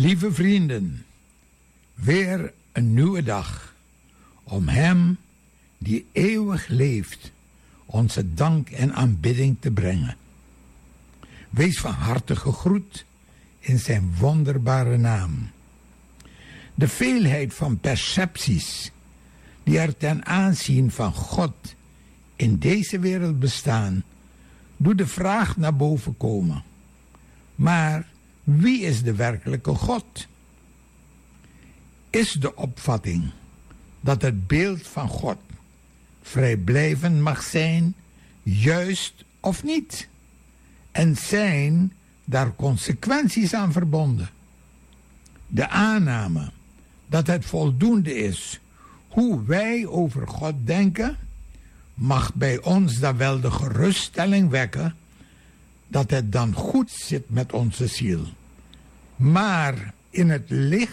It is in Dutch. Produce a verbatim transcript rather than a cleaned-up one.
Lieve vrienden, weer een nieuwe dag om Hem die eeuwig leeft onze dank en aanbidding te brengen. Wees van harte gegroet in zijn wonderbare naam. De veelheid van percepties die er ten aanzien van God in deze wereld bestaan, doet de vraag naar boven komen. Maar wie is de werkelijke God? Is de opvatting dat het beeld van God vrijblijvend mag zijn, juist of niet? En zijn daar consequenties aan verbonden? De aanname dat het voldoende is hoe wij over God denken, mag bij ons dan wel de geruststelling wekken dat het dan goed zit met onze ziel. Maar in het licht